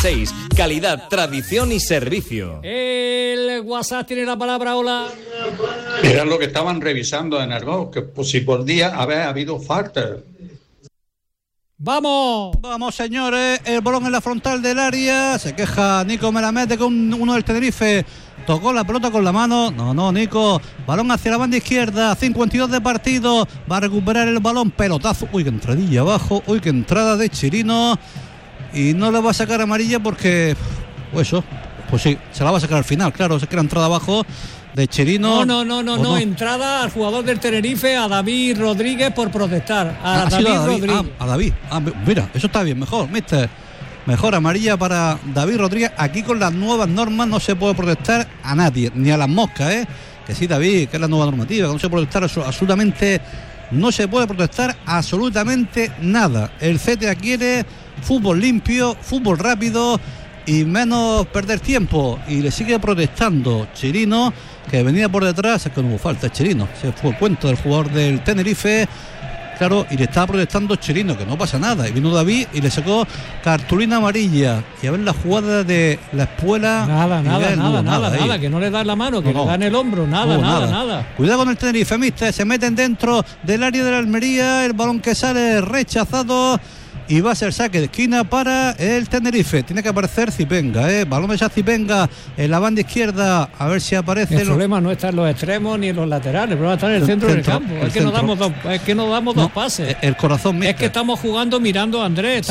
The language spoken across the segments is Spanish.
6. Calidad, tradición y servicio. El WhatsApp tiene la palabra, hola. Era lo que estaban revisando en Argos, que pues, si podría haber habido falta. ¡Vamos! Vamos, señores, el balón en la frontal del área, se queja Nico Melamete con uno del Tenerife, tocó la pelota con la mano, no, Nico, balón hacia la banda izquierda, 52 de partido, va a recuperar el balón, pelotazo, uy, que entradilla abajo, uy, que entrada de Chirino, y no le va a sacar amarilla porque, pues sí, se la va a sacar al final, claro, se queda entrada abajo de Chirino. No, entrada al jugador del Tenerife, a David Rodríguez, por protestar. A David. Mira, eso está bien, mejor, mister. Mejor amarilla para David Rodríguez. Aquí con las nuevas normas no se puede protestar a nadie, ni a las moscas, que sí, David, que es la nueva normativa, que no se puede protestar absolutamente, no se puede protestar absolutamente nada. El CTA quiere fútbol limpio, fútbol rápido y menos perder tiempo, y le sigue protestando Chirino, que venía por detrás, es que no hubo falta, Chirino, se fue el cuento del jugador del Tenerife, claro, y le estaba protestando Chirino, que no pasa nada, y vino David y le sacó cartulina amarilla, y a ver la jugada de la espuela, nada, que no le dan la mano, que le dan el hombro, nada. Cuidado con el Tenerife, mister, se meten dentro del área de la Almería, el balón que sale rechazado, y va a ser saque de esquina para el Tenerife. Tiene que aparecer Zipenga, balón de Zipenga en la banda izquierda, a ver si aparece. El problema no está en los extremos ni en los laterales, el problema está en el centro del campo. Es que no damos dos pases. El corazón, mister. Es que estamos jugando mirando a Andrés,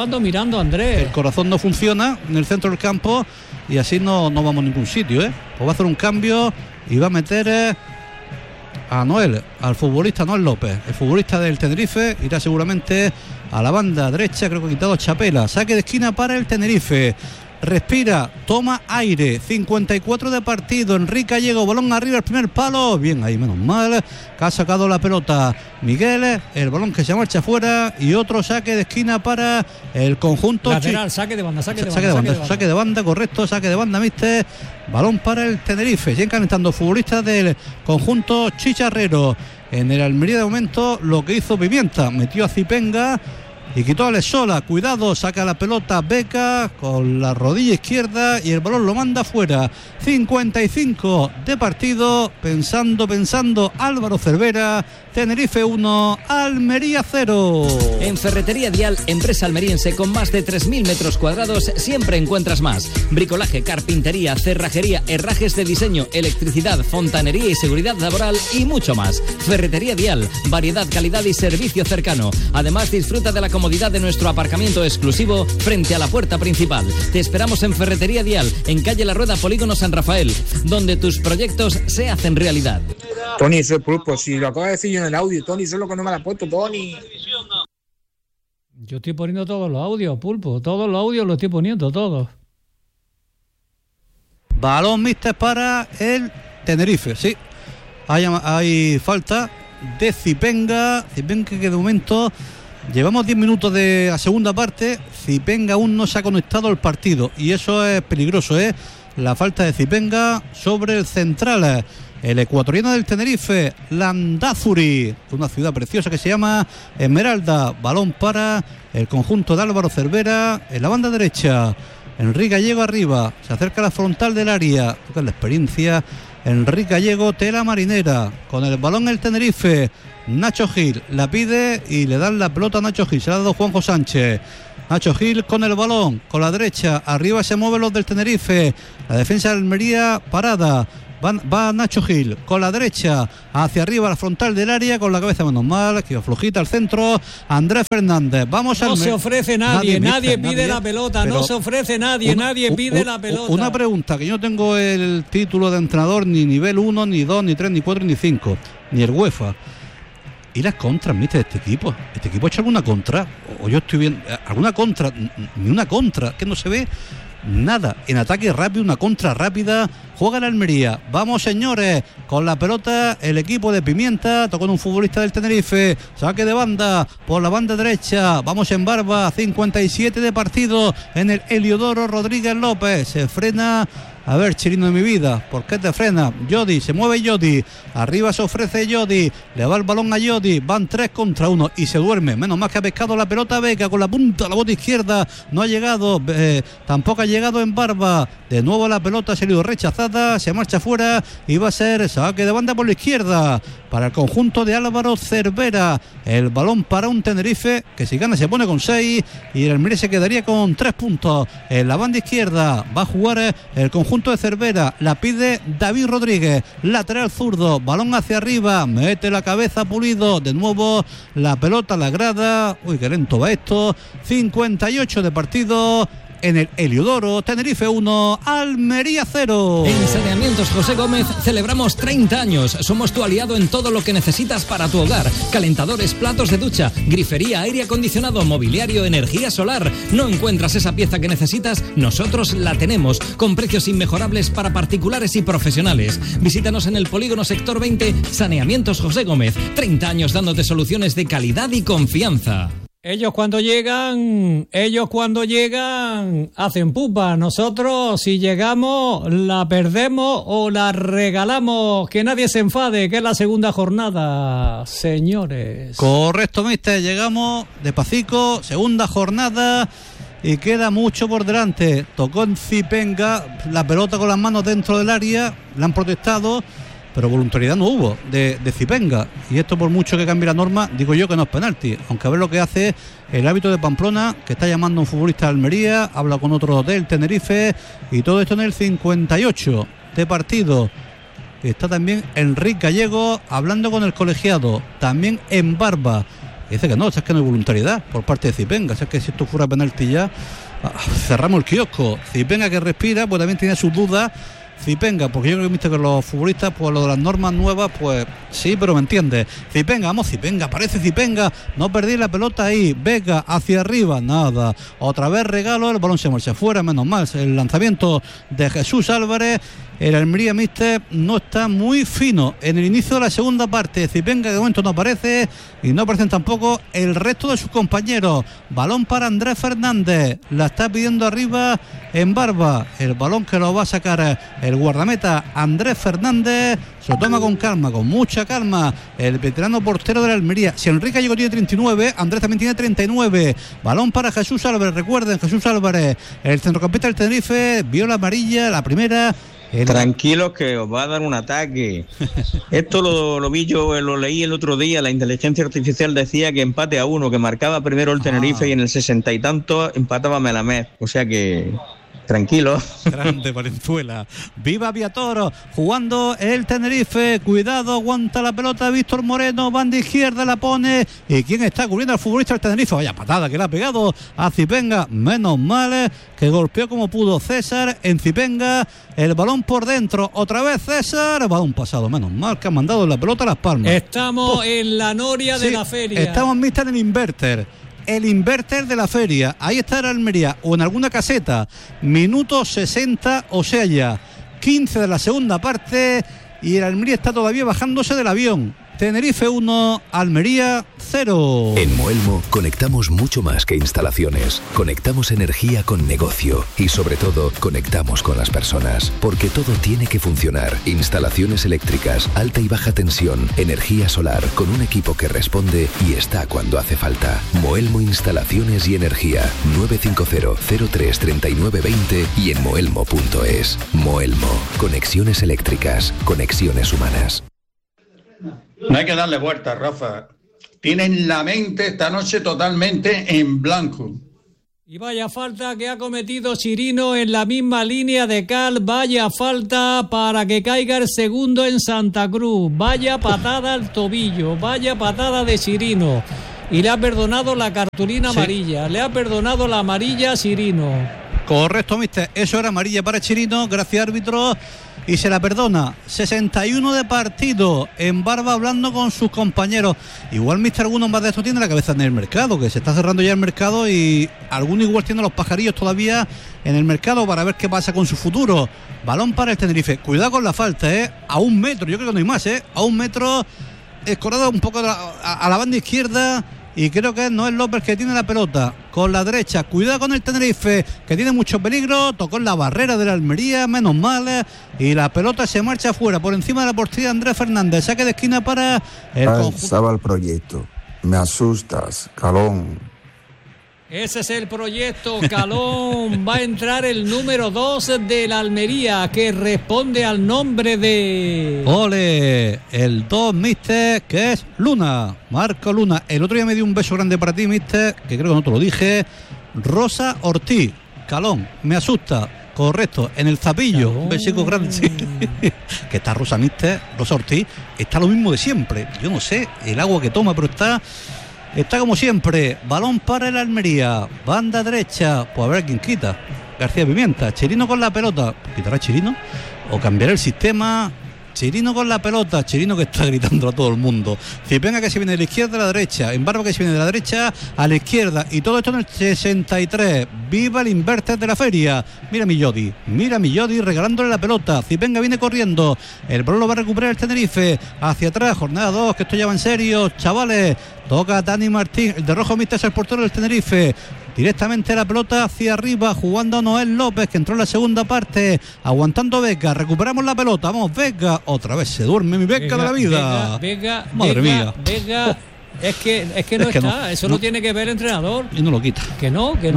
El corazón no funciona en el centro del campo y así no vamos a ningún sitio, Pues va a hacer un cambio y va a meter a Noel, al futbolista Noel López, el futbolista del Tenerife, irá seguramente a la banda derecha, creo que ha quitado Chapela, saque de esquina para el Tenerife, respira, toma aire, 54 de partido, Enrique Gallego, balón arriba, el primer palo, bien ahí, menos mal, que ha sacado la pelota Miguel, el balón que se marcha fuera, y otro saque de esquina para el conjunto lateral, saque de banda, correcto, saque de banda, mister, balón para el Tenerife, siguen calentando futbolistas del conjunto chicharrero. En el Almería de momento lo que hizo Pimienta, metió a Zipenga y quitó a Lesola, cuidado, saca la pelota Beca con la rodilla izquierda y el balón lo manda fuera. 55 de partido, pensando Álvaro Cervera, Tenerife 1, Almería 0. En Ferretería Dial, empresa almeriense con más de 3.000 metros cuadrados, siempre encuentras más. Bricolaje, carpintería, cerrajería, herrajes de diseño, electricidad, fontanería y seguridad laboral y mucho más. Ferretería Dial, variedad, calidad y servicio cercano. Además, disfruta de la comodidad de nuestro aparcamiento exclusivo frente a la puerta principal. Te esperamos en Ferretería Dial, en calle La Rueda, Polígono San Rafael, donde tus proyectos se hacen realidad. Tony, eso es pulpo, si lo acabo de decir yo en el audio, Tony, eso es lo que no me lo ha puesto, Tony. Yo estoy poniendo todos los audios, pulpo, todos los audios los estoy poniendo, todos. Balón mister para el Tenerife, sí. Hay falta de Zipenga que de momento llevamos 10 minutos de la segunda parte, Zipenga aún no se ha conectado al partido y eso es peligroso, la falta de Zipenga sobre el central, el ecuatoriano del Tenerife, Landázuri, una ciudad preciosa que se llama Esmeralda. Balón para el conjunto de Álvaro Cervera en la banda derecha, Enrique Gallego arriba, se acerca a la frontal del área, toca la experiencia Enrique Gallego, tela marinera, con el balón el Tenerife, Nacho Gil la pide y le dan la pelota a Nacho Gil, se la ha dado Juanjo Sánchez. Nacho Gil con el balón, con la derecha, arriba se mueven los del Tenerife, la defensa de Almería parada, va Nacho Gil con la derecha, hacia arriba la frontal del área, con la cabeza menos mal, que flojita al centro, Andrés Fernández, vamos no se ofrece nadie pide la pelota, no se ofrece nadie pide la pelota. Una pregunta, que yo no tengo el título de entrenador ni nivel 1, ni 2, ni 3, ni 4, ni 5, ni el UEFA. ¿Y las contras, mister, de este equipo? ¿Este equipo ha hecho alguna contra? ¿O yo estoy viendo alguna contra? Ni una contra, que no se ve nada. En ataque rápido, una contra rápida, juega la Almería. Vamos, señores, con la pelota el equipo de Pimienta, tocó un futbolista del Tenerife, saque de banda por la banda derecha, vamos en Barba, 57 de partido en el Heliodoro Rodríguez López, se frena A ver, Chirino de mi vida, ¿por qué te frena? Yodi, se mueve Yodi, arriba se ofrece Yodi, le va el balón a Yodi, van 3 contra 1 y se duerme. Menos mal que ha pescado la pelota Vega con la punta, la bota izquierda, no ha llegado, tampoco ha llegado en Barba. De nuevo la pelota ha salido rechazada, se marcha fuera y va a ser saque de banda por la izquierda para el conjunto de Álvaro Cervera. El balón para un Tenerife que si gana se pone con 6 y el Almería se quedaría con 3 puntos. En la banda izquierda va a jugar el conjunto de Cervera, la pide David Rodríguez, lateral zurdo, balón hacia arriba, mete la cabeza Pulido, de nuevo la pelota a la grada. Uy, qué lento va esto. 58 de partido en el Heliodoro. Tenerife 1, Almería 0. En Saneamientos José Gómez celebramos 30 años. Somos tu aliado en todo lo que necesitas para tu hogar. Calentadores, platos de ducha, grifería, aire acondicionado, mobiliario, energía solar. ¿No encuentras esa pieza que necesitas? Nosotros la tenemos, con precios inmejorables para particulares y profesionales. Visítanos en el Polígono Sector 20, Saneamientos José Gómez. 30 años dándote soluciones de calidad y confianza. Ellos cuando llegan hacen pupa. Nosotros si llegamos la perdemos o la regalamos. Que nadie se enfade, que es la segunda jornada, señores. Correcto, mister, llegamos despacito, segunda jornada y queda mucho por delante. Tocó en Zipenga la pelota con las manos dentro del área, le han protestado, pero voluntariedad no hubo de Zipenga, y esto por mucho que cambie la norma, digo yo que no es penalti, aunque a ver lo que hace el árbitro de Pamplona, que está llamando a un futbolista de Almería, habla con otro del Tenerife, y todo esto en el 58 de partido. Está también Enrique Gallego hablando con el colegiado, también en Barba, dice que no, es que no hay voluntariedad por parte de Zipenga, es que si esto fuera penalti ya cerramos el kiosco. Zipenga, que respira, pues también tiene sus dudas. Zipenga, porque yo creo que viste que los futbolistas, pues lo de las normas nuevas, pues sí, pero me entiendes. Zipenga, vamos, Zipenga, aparece Zipenga, no perdí la pelota ahí, Vega hacia arriba, nada, otra vez regalo, el balón se marcha fuera, menos mal, el lanzamiento de Jesús Álvarez. El Almería, mister, no está muy fino en el inicio de la segunda parte. Zipenga de momento no aparece y no aparecen tampoco el resto de sus compañeros. Balón para Andrés Fernández, la está pidiendo arriba en Barba, el balón que lo va a sacar el guardameta Andrés Fernández. Se lo toma con calma, con mucha calma, el veterano portero de la Almería. Si Enrique Gallego tiene 39, Andrés también tiene 39. Balón para Jesús Álvarez, recuerden, Jesús Álvarez, el centrocampista del Tenerife, vio la amarilla, la primera. Tranquilos que os va a dar un ataque. Esto lo vi yo, lo leí el otro día. La inteligencia artificial decía que empate a 1, que marcaba primero el Tenerife y en el 60 y tanto empataba Melamed. O sea que tranquilo. Grande Valenzuela. Viva Viatoro, jugando el Tenerife. Cuidado, aguanta la pelota Víctor Moreno, banda izquierda la pone. ¿Y quién está cubriendo al futbolista del Tenerife? Vaya patada que le ha pegado a Zipenga. Menos mal que golpeó como pudo César en Zipenga. El balón por dentro, otra vez César. Balón pasado, menos mal que ha mandado la pelota a Las Palmas. Estamos en la noria de la feria. Estamos mister en inverter. El inverter de la feria, ahí está el Almería, o en alguna caseta, minuto 60, o sea ya 15 de la segunda parte, y el Almería está todavía bajándose del avión. Tenerife 1, Almería 0. En Moelmo conectamos mucho más que instalaciones. Conectamos energía con negocio y sobre todo conectamos con las personas, porque todo tiene que funcionar. Instalaciones eléctricas, alta y baja tensión, energía solar, con un equipo que responde y está cuando hace falta. Moelmo Instalaciones y Energía, 950-03-3920 y en moelmo.es. Moelmo, conexiones eléctricas, conexiones humanas. No hay que darle vuelta, Rafa. Tienen la mente esta noche totalmente en blanco. Y vaya falta que ha cometido Chirino en la misma línea de Cal. Vaya falta para que caiga el segundo en Santa Cruz. Vaya patada al tobillo. Vaya patada de Chirino. Y le ha perdonado la cartulina amarilla. Le ha perdonado la amarilla a Chirino. Correcto, mister. Eso era amarilla para Chirino. Gracias, árbitro. Y se la perdona. 61 de partido en Barba, hablando con sus compañeros. Igual mister alguno más de esto tiene la cabeza en el mercado, que se está cerrando ya el mercado, y alguno igual tiene los pajarillos todavía en el mercado para ver qué pasa con su futuro. Balón para el Tenerife. Cuidado con la falta, a 1 metro, yo creo que no hay más, a 1 metro, escorado un poco a la banda izquierda, y creo que no es López que tiene la pelota. con la derecha. Cuidado con el Tenerife, que tiene mucho peligro. Tocó en la barrera de la Almería, menos mal. Y la pelota se marcha fuera, por encima de la portería de Andrés Fernández. Saque de esquina para el conjunto. El proyecto. Me asustas, Calón. Ese es el proyecto, Calón. Va a entrar el número 2 de la Almería, que responde al nombre de... ¡Ole! El 2, mister, que es Luna. Marco Luna. El otro día me dio un beso grande para ti, mister, que creo que no te lo dije. Rosa Ortiz. Calón, me asusta. Correcto, en el Zapillo. Un besico grande. Sí. Que está Rosa, mister, Rosa Ortiz. Está lo mismo de siempre. Yo no sé el agua que toma, pero está como siempre. Balón para el Almería. Banda derecha. Pues a ver quién quita. García Pimienta. Chirino con la pelota. ¿Quitará Chirino? ¿O cambiará el sistema? Chirino con la pelota. Chirino que está gritando a todo el mundo. Cipenga que se viene de la izquierda a la derecha. Embarba que se viene de la derecha a la izquierda. Y todo esto en el 63. Viva el inverter de la feria. Mira mi Yodi regalándole la pelota. Cipenga viene corriendo. El balón lo va a recuperar el Tenerife. Hacia atrás, jornada 2, que esto ya va en serio, chavales. Toca Dani Martín. El de rojo mixto es el portero del Tenerife. Directamente la pelota hacia arriba, jugando Noel López, que entró en la segunda parte, aguantando Vega. Recuperamos la pelota, vamos Vega, otra vez se duerme mi Vega de la vida. Vega, madre mía. Vega, es que no está, eso no tiene que ver el entrenador. Y no lo quita. Que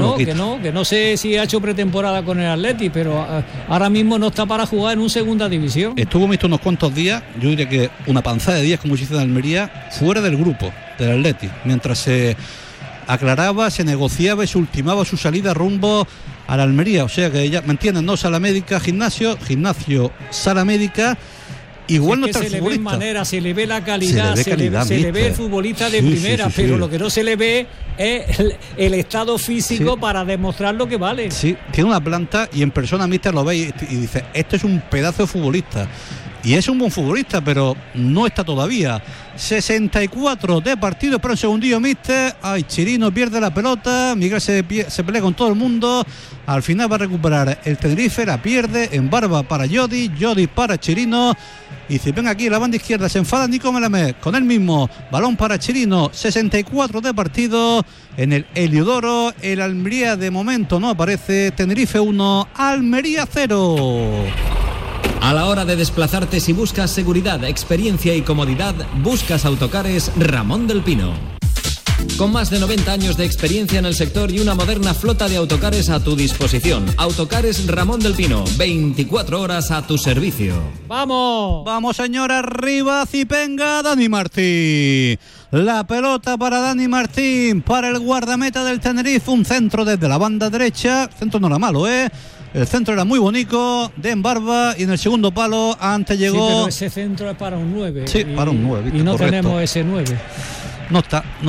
no sé si ha hecho pretemporada con el Atleti, pero ahora mismo no está para jugar en un segunda división. Estuvo visto unos cuantos días, yo diría que una panzada de días, como se dice en Almería, fuera del grupo del Atleti, mientras se aclaraba, se negociaba y se ultimaba su salida rumbo a la Almería. O sea que ya, ¿me entienden? No, sala médica, gimnasio, sala médica. Igual no está el futbolista. Se le ve manera, se le ve la calidad, se le ve el futbolista de primera, pero lo que no se le ve es el estado físico para demostrar lo que vale. Sí, tiene una planta y en persona mister lo veis y dice, esto es un pedazo de futbolista. Y es un buen futbolista, pero no está todavía. 64 de partido, pero un segundillo, mister. Ay, Chirino pierde la pelota. Miguel se pelea con todo el mundo. Al final va a recuperar el Tenerife, la pierde. En barba para Yodi para Chirino. Y si ven aquí en la banda izquierda, se enfada Nico Melamed con él mismo. Balón para Chirino, 64 de partido en el Heliodoro. El Almería de momento no aparece. Tenerife 1, Almería 0. A la hora de desplazarte, si buscas seguridad, experiencia y comodidad, buscas Autocares Ramón del Pino. Con más de 90 años de experiencia en el sector y una moderna flota de autocares a tu disposición. Autocares Ramón del Pino, 24 horas a tu servicio. ¡Vamos! ¡Vamos, señora! Arriba, Cipenga, Dani Martín. La pelota para Dani Martín, para el guardameta del Tenerife. Un centro desde la banda derecha. El centro no era malo, ¿eh? El centro era muy bonito, de Embarba, y en el segundo palo antes llegó... Sí, pero ese centro es para un 9. Sí, para un 9. Y no tenemos ese 9. No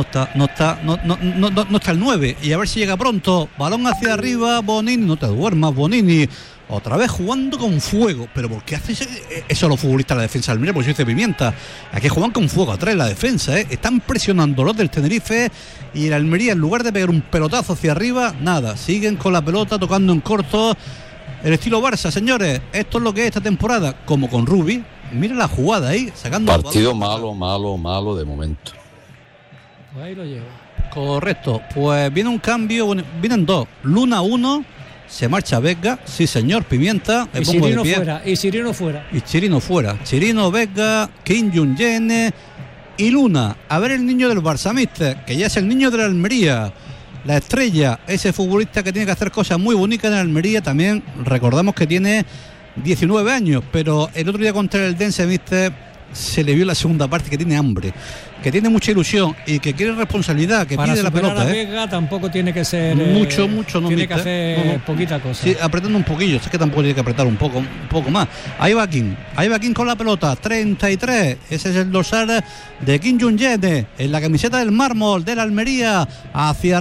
está el 9. Y a ver si llega pronto. Balón hacia arriba, Bonini. No te duermas, Bonini. Otra vez jugando con fuego. Pero ¿por qué haces eso los futbolistas de la defensa del Almería? Porque dice Pimienta. Aquí juegan con fuego atrás en la defensa, ¿eh? Están presionando los del Tenerife. Y el Almería, en lugar de pegar un pelotazo hacia arriba, nada. Siguen con la pelota, tocando en corto. El estilo Barça, señores. Esto es lo que es esta temporada. Como con Rubi. Mira la jugada ahí, sacando... Partido malo de momento. Pues ahí lo llevo. Correcto. Pues viene un cambio. Bueno, vienen dos. Luna 1. Se marcha Vega, sí señor, Pimienta. Y Chirino fuera, y Chirino fuera. Chirino, Vega, Kim Jong-un y Luna. A ver el niño del Barça, mister, que ya es el niño de la Almería. La estrella, ese futbolista que tiene que hacer cosas muy bonitas en la Almería. También recordamos que tiene 19 años, pero el otro día contra el Dense, mister, se le vio en la segunda parte que tiene hambre, que tiene mucha ilusión y que quiere responsabilidad, que para pide la pelota. Para Vega tampoco tiene que ser mucho no, tiene que hacer poquita cosa. Sí, apretando un poquillo, es que tampoco tiene que apretar un poco más. Ahí va Kim con la pelota, 33, ese es el dorsal de Kim Jong-un en la camiseta del mármol de la Almería, hacia